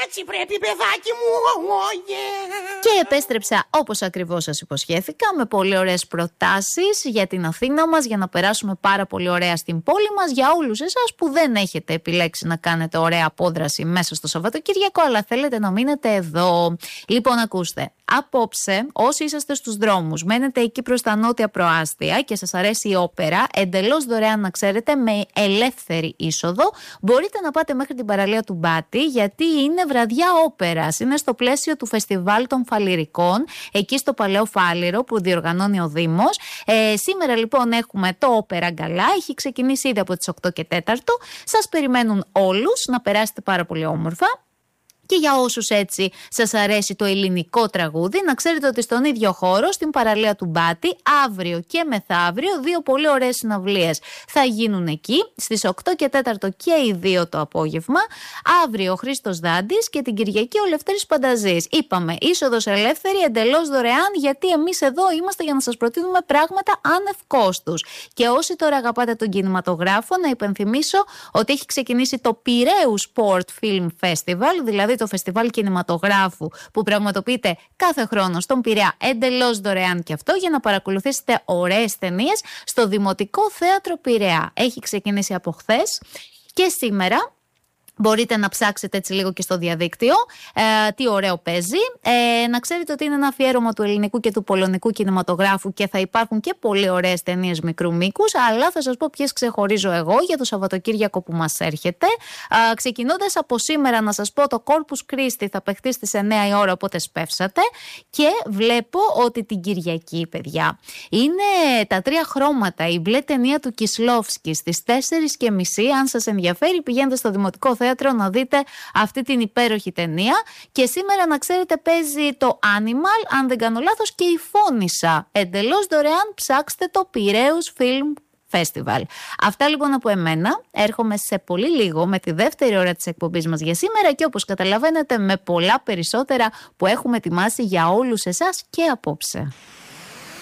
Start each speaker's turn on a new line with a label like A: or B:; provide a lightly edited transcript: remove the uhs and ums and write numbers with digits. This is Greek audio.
A: έτσι πρέπει, παιδάκι μου.
B: Και επέστρεψα όπως ακριβώς σας υποσχέθηκα, με πολύ ωραίες προτάσεις για την Αθήνα μας, για να περάσουμε πάρα πολύ ωραία στην πόλη μας. Για όλους εσάς που δεν έχετε επιλέξει να κάνετε ωραία απόδραση μέσα στο Σαββατοκύριακο, αλλά θέλετε να μείνετε εδώ. Λοιπόν, ακούστε. Απόψε, όσοι είσαστε στους δρόμους, μένετε εκεί προς τα νότια προάστια και σας αρέσει η όπερα, εντελώς δωρεάν να ξέρετε, με ελεύθερη είσοδο, μπορείτε να πάτε μέχρι την παραλία του Μπάτη, γιατί είναι βραδιά όπερας. Είναι στο πλαίσιο του φεστιβάλ των Φαλιρικών, εκεί στο Παλαιό Φάλιρο που διοργανώνει ο Δήμος. Σήμερα λοιπόν έχουμε το όπερα γκαλά, έχει ξεκινήσει ήδη από τις 8 και 4. Σας περιμένουν όλους να περάσετε πάρα πολύ όμορφα. Και για όσους έτσι σας αρέσει το ελληνικό τραγούδι, να ξέρετε ότι στον ίδιο χώρο, στην παραλία του Μπάτη, αύριο και μεθαύριο, 2 πολύ ωραίες συναυλίες θα γίνουν εκεί, στις 8 και 4 και οι 2 το απόγευμα. Αύριο ο Χρήστος Δάντης και την Κυριακή ο Λευτέρης Πανταζής. Είπαμε, είσοδος ελεύθερη, εντελώς δωρεάν, γιατί εμείς εδώ είμαστε για να σας προτείνουμε πράγματα άνευ κόστους. Και όσοι τώρα αγαπάτε τον κινηματογράφο, να υπενθυμίσω ότι έχει ξεκινήσει το Πειραιούς Sport Film Festival, δηλαδή το φεστιβάλ κινηματογράφου που πραγματοποιείται κάθε χρόνο στον Πειραιά, εντελώς δωρεάν και αυτό, για να παρακολουθήσετε ωραίες ταινίες στο Δημοτικό Θέατρο Πειραιά. Έχει ξεκινήσει από χθες και σήμερα. Μπορείτε να ψάξετε έτσι λίγο και στο διαδίκτυο τι ωραίο παίζει. Να ξέρετε ότι είναι ένα αφιέρωμα του ελληνικού και του πολωνικού κινηματογράφου και θα υπάρχουν και πολύ ωραίες ταινίες μικρού μήκους, αλλά θα σας πω ποιες ξεχωρίζω εγώ για το Σαββατοκύριακο που μας έρχεται. Ξεκινώντας από σήμερα, να σας πω, το Corpus Christi θα παιχτεί στις 9 η ώρα, οπότε σπεύσατε. Και βλέπω ότι την Κυριακή, παιδιά, είναι τα 3 χρώματα, η μπλε ταινία του Κισλόφσκι στις 4:30. Αν σας ενδιαφέρει, πηγαίνετε στο Δημοτικό Θέατρο να δείτε αυτή την υπέροχη ταινία. Και σήμερα, να ξέρετε, παίζει το Animal, αν δεν κάνω λάθος, και η Φόνισσα. Εντελώς δωρεάν, ψάξτε το Πειραιούς Film Festival. Αυτά λοιπόν από εμένα. Έρχομαι σε πολύ λίγο με τη δεύτερη ώρα της εκπομπής μας για σήμερα και όπως καταλαβαίνετε με πολλά περισσότερα που έχουμε ετοιμάσει για όλους εσάς και απόψε.